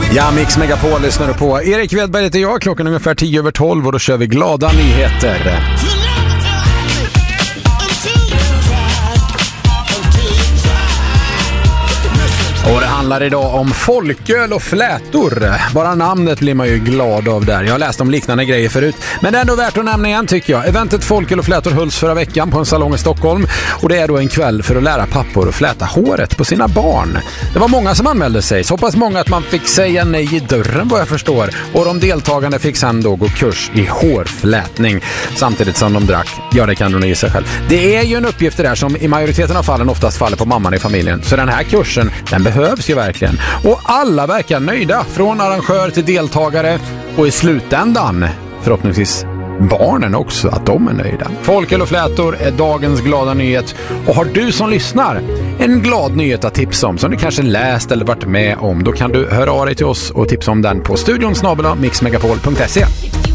Ja, Mix Megapol lyssnar du på. Erik Wedberg heter jag, klockan är ungefär 10:12 och då kör vi glada nyheter. Och det handlar idag om folköl och flätor. Bara namnet blir man ju glad av där. Jag har läst om liknande grejer förut. Men det är ändå värt att nämna igen tycker jag. Eventet Folköl och flätor hölls förra veckan på en salong i Stockholm. Och det är då en kväll för att lära pappor att fläta håret på sina barn. Det var många som anmälde sig. Så pass många att man fick säga nej i dörren vad jag förstår. Och de deltagande fick sedan då gå kurs i hårflätning. Samtidigt som de drack. Ja, det kan du nog gissa själv. Det är ju en uppgift där som i majoriteten av fallen oftast faller på mamman i familjen. Så den här kursen, den behövs ju verkligen. Och alla verkar nöjda, från arrangör till deltagare och i slutändan förhoppningsvis barnen också, att de är nöjda. Folköl och flätor är dagens glada nyhet. Och har du som lyssnar en glad nyhet att tipsa om som du kanske läst eller varit med om, då kan du höra av dig till oss och tipsa om den på studion @mixmegapol.se.